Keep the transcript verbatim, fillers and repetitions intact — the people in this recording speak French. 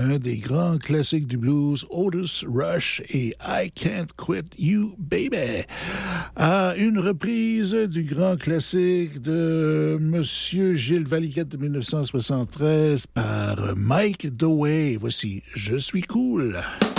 un des grands classiques du blues, Otis Rush et I Can't Quit You Baby, à une reprise du grand classique de Monsieur Gilles Valiquette de dix-neuf cent soixante-treize par Mike Doway. Voici Je suis cool.